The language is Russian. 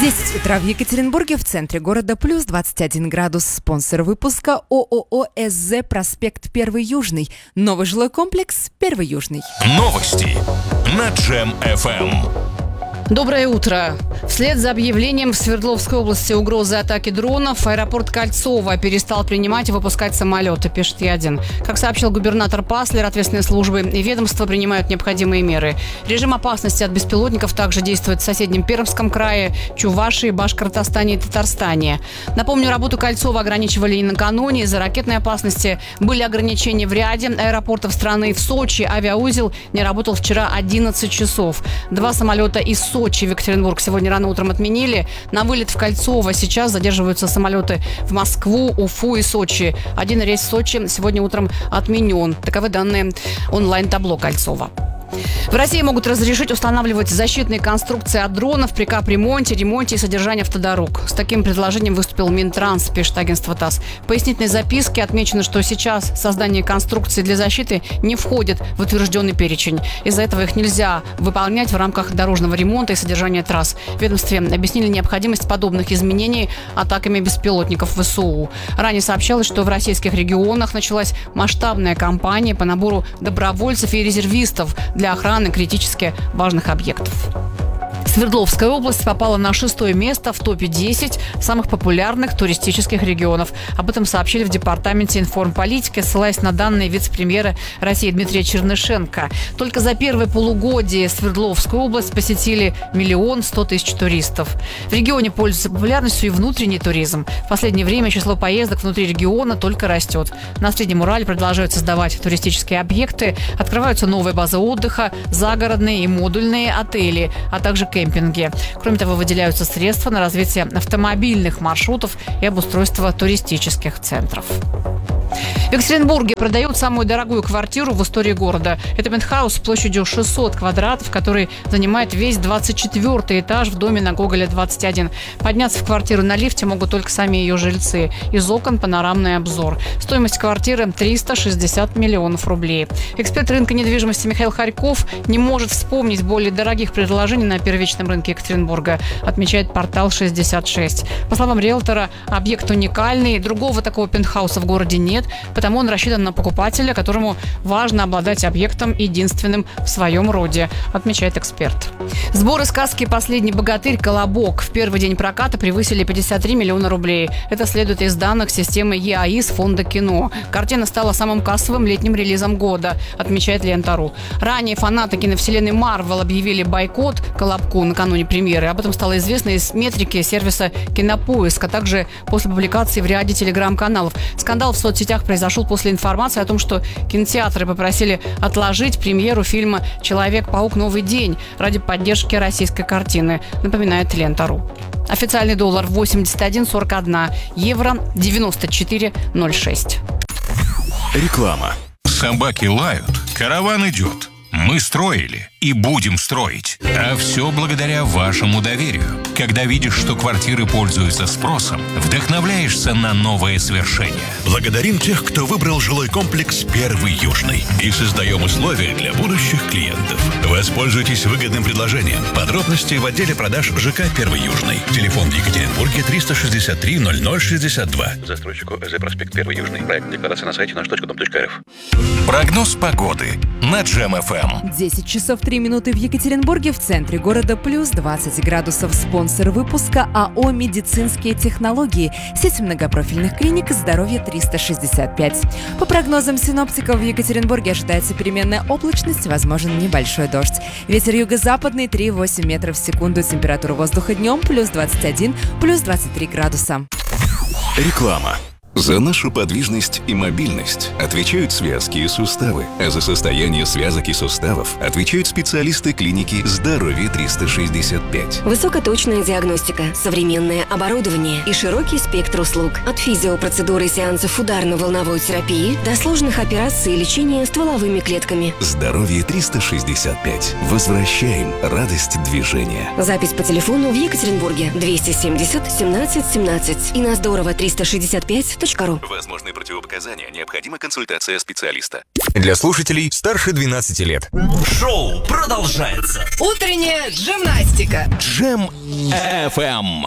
10 утра в Екатеринбурге, в центре города, плюс 21 градус. Спонсор выпуска ООО СЗ «Проспект 1 Южный». Новый жилой комплекс 1 Южный. Новости на Джем-ФМ. Доброе утро. Вслед за объявлением в Свердловской области угрозы атаки дронов, аэропорт Кольцово перестал принимать и выпускать самолеты, пишет Е1. Как сообщил губернатор Паслер, ответственные службы и ведомства принимают необходимые меры. Режим опасности от беспилотников также действует в соседнем Пермском крае, Чувашии, Башкортостане и Татарстане. Напомню, работу Кольцова ограничивали и накануне. Из-за ракетной опасности были ограничения в ряде аэропортов страны. В Сочи авиаузел не работал вчера 11 часов. 2 самолета из Сочи в Екатеринбург сегодня рано утром отменили. На вылет в Кольцово сейчас задерживаются самолеты в Москву, Уфу и Сочи. Один рейс в Сочи сегодня утром отменен. Таковы данные онлайн-табло Кольцова. В России могут разрешить устанавливать защитные конструкции от дронов при капремонте, ремонте и содержании автодорог. С таким предложением выступил Минтранс, пишет агентство ТАСС. В пояснительной записке отмечено, что сейчас создание конструкций для защиты не входит в утвержденный перечень. Из-за этого их нельзя выполнять в рамках дорожного ремонта и содержания трасс. В ведомстве объяснили необходимость подобных изменений атаками беспилотников ВСУ. Ранее сообщалось, что в российских регионах началась масштабная кампания по набору добровольцев и резервистов для охраны критически важных объектов. Свердловская область попала на 6-е место в топе 10 самых популярных туристических регионов. Об этом сообщили в Департаменте информполитики, ссылаясь на данные вице-премьера России Дмитрия Чернышенко. Только за первое полугодие Свердловскую область посетили 1 100 000 туристов. В регионе пользуется популярностью и внутренний туризм. В последнее время число поездок внутри региона только растет. На Среднем Урале продолжают создавать туристические объекты, открываются новые базы отдыха, загородные и модульные отели, а также кемпинги. Кроме того, выделяются средства на развитие автомобильных маршрутов и обустройство туристических центров. В Екатеринбурге продают самую дорогую квартиру в истории города. Это пентхаус площадью 600 квадратов, который занимает весь 24-й этаж в доме на Гоголя 21. Подняться в квартиру на лифте могут только сами ее жильцы. Из окон панорамный обзор. Стоимость квартиры 360 миллионов рублей. Эксперт рынка недвижимости Михаил Харьков не может вспомнить более дорогих предложений на первичном рынке Екатеринбурга, отмечает портал 66. По словам риэлтора, объект уникальный, другого такого пентхауса в городе нет, потому он рассчитан на покупателя, которому важно обладать объектом единственным в своем роде, отмечает эксперт. Сборы сказки «Последний богатырь. Колобок» в первый день проката превысили 53 миллиона рублей. Это следует из данных системы ЕАИС Фонда кино. Картина стала самым кассовым летним релизом года, отмечает Лента.ру. Ранее фанаты киновселенной Марвел объявили бойкот «Колобку» накануне премьеры. Об этом стало известно из метрики сервиса «Кинопоиск», а также после публикации в ряде телеграм-каналов. Скандал в соцсетях произошел после информации о том, что кинотеатры попросили отложить премьеру фильма «Человек-паук. Новый день» ради поддержки российской картины, напоминает Лента.ру. Официальный доллар 81,41, евро 94,06. Реклама. Собаки лают, караван идет. Мы строили и будем строить. А все благодаря вашему доверию. Когда видишь, что квартиры пользуются спросом, вдохновляешься на новые свершения. Благодарим тех, кто выбрал жилой комплекс 1 Южный. И создаем условия для будущих клиентов. Воспользуйтесь выгодным предложением. Подробности в отделе продаж ЖК 1 Южный. Телефон в Екатеринбурге 363 0062. Застройщику СЗ «Проспект 1 Южный». Проект декларации на сайте наш.дом.рф. Прогноз погоды на Джем-ФМ. 10 часов 3 минуты в Екатеринбурге, в центре города, плюс 20 градусов. Спонсор выпуска АО «Медицинские технологии». Сеть многопрофильных клиник «Здоровье 365». По прогнозам синоптиков, в Екатеринбурге ожидается переменная облачность, возможен небольшой дождь. Ветер юго-западный 3,8 метров в секунду. Температура воздуха днем плюс 21, плюс 23 градуса. Реклама. За нашу подвижность и мобильность отвечают связки и суставы, а за состояние связок и суставов отвечают специалисты клиники «Здоровье 365». Высокоточная диагностика, современное оборудование и широкий спектр услуг. От физиопроцедуры и сеансов ударно-волновой терапии до сложных операций и лечения стволовыми клетками. «Здоровье 365». Возвращаем радость движения. Запись по телефону в Екатеринбурге 270 17 17 и на Здорово 365.ру. Возможны противопоказания, необходима консультация специалиста. Для слушателей старше 12 лет. Шоу продолжается. Утренняя гимнастика. Джем FM.